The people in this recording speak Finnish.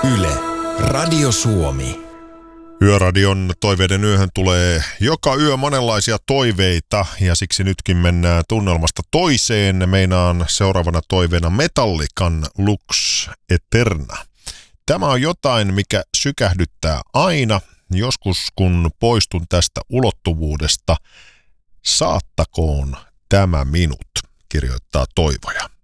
Yle, Radio Suomi. Yöradion toiveiden yöhön tulee joka yö monenlaisia toiveita ja siksi nytkin mennään tunnelmasta toiseen. Meinaan seuraavana toiveena Metallican Lux Eterna. Tämä on jotain, mikä sykähdyttää aina. Joskus kun poistun tästä ulottuvuudesta, saattakoon tämä minut, kirjoittaa toivoja.